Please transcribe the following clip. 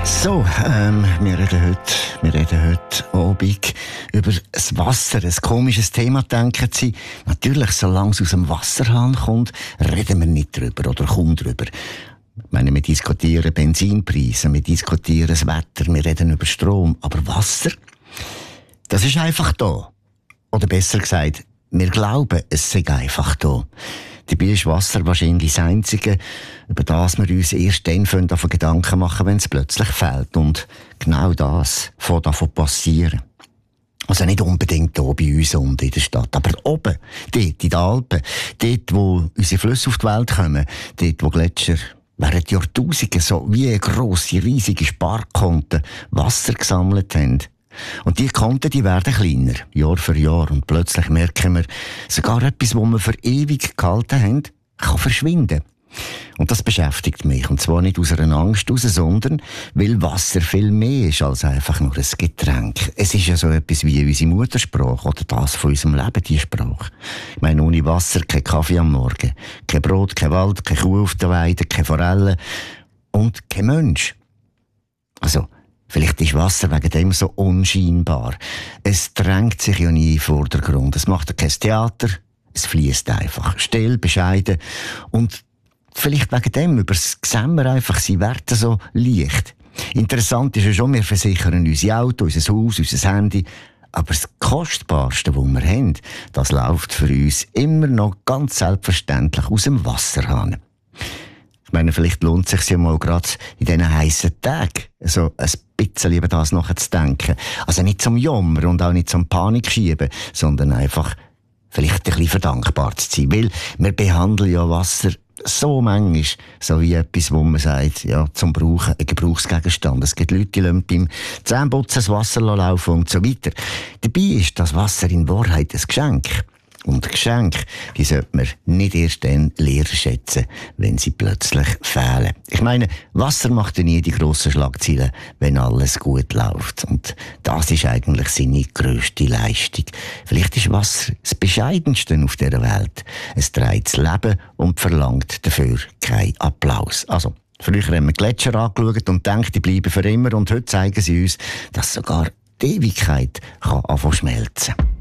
So, wir reden heute Abend über das Wasser. Ein komisches Thema, denken Sie. Natürlich, solange es aus dem Wasserhahn kommt, reden wir nicht drüber oder kaum drüber. Ich meine, wir diskutieren Benzinpreise, wir diskutieren das Wetter, wir reden über Strom. Aber Wasser, das ist einfach da. Oder besser gesagt, wir glauben, es sei einfach da. Dabei ist Wasser wahrscheinlich das Einzige, über das wir uns erst dann Gedanken machen, wenn es plötzlich fehlt. Und genau das fängt davon passieren. Also nicht unbedingt hier bei uns unten in der Stadt, aber oben, dort in den Alpen, dort, wo unsere Flüsse auf die Welt kommen, dort, wo Gletscher während Jahrtausenden so wie grosse, riesige Sparkonten Wasser gesammelt haben. Und die Konten, die werden kleiner, Jahr für Jahr. Und plötzlich merken wir, sogar etwas, was wir für ewig gehalten haben, kann verschwinden. Und das beschäftigt mich. Und zwar nicht aus einer Angst heraus, sondern weil Wasser viel mehr ist als einfach nur ein Getränk. Es ist ja so etwas wie unsere Muttersprache oder das von unserem Leben, die Sprache. Ich meine, ohne Wasser kein Kaffee am Morgen, kein Brot, kein Wald, keine Kuh auf der Weide, keine Forellen und kein Mensch. Also, vielleicht ist Wasser wegen dem so unscheinbar. Es drängt sich ja nie in den Vordergrund. Es macht ja kein Theater. Es fließt einfach. Still, bescheiden. Und vielleicht wegen dem übersehen wir einfach seine Werte so leicht. Interessant ist ja schon, wir versichern unser Auto, unser Haus, unser Handy. Aber das Kostbarste, was wir haben, das läuft für uns immer noch ganz selbstverständlich aus dem Wasserhahn. Ich meine, vielleicht lohnt es sich ja mal gerade in diesen heissen Tagen, so ein bisschen über das nachzudenken. Also nicht zum Jammern und auch nicht zum Panik schieben, sondern einfach vielleicht ein bisschen verdankbar zu sein. Weil wir behandeln ja Wasser so manchmal, so wie etwas, wo man sagt, ja, zum Brauchen, ein Gebrauchsgegenstand. Es gibt Leute, die lassen beim Zähneputzen das Wasser laufen und so weiter. Dabei ist das Wasser in Wahrheit ein Geschenk. Und Geschenke, die sollte man nicht erst dann leer schätzen, wenn sie plötzlich fehlen. Ich meine, Wasser macht ja nie die grossen Schlagzeilen, wenn alles gut läuft. Und das ist eigentlich seine grösste Leistung. Vielleicht ist Wasser das Bescheidenste auf dieser Welt. Es trägt das Leben und verlangt dafür keinen Applaus. Also, früher haben wir Gletscher angeschaut und gedacht, die bleiben für immer. Und heute zeigen sie uns, dass sogar die Ewigkeit anfangen schmelzen kann.